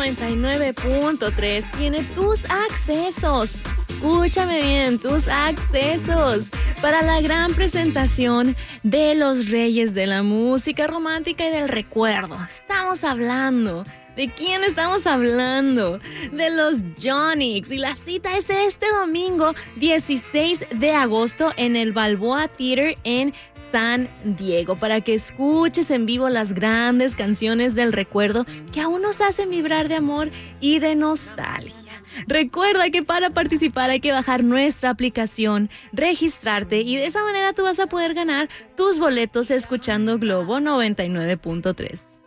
99.3 tiene tus accesos. Escúchame bien, tus accesos para la gran presentación de los reyes de la música romántica y del recuerdo. Estamos hablando. ¿De quién estamos hablando? De los Yonix. Y la cita es este domingo 16 de agosto en el Balboa Theater en San Diego, para que escuches en vivo las grandes canciones del recuerdo que aún nos hacen vibrar de amor y de nostalgia. Recuerda que para participar hay que bajar nuestra aplicación, registrarte y de esa manera tú vas a poder ganar tus boletos escuchando Globo 99.3.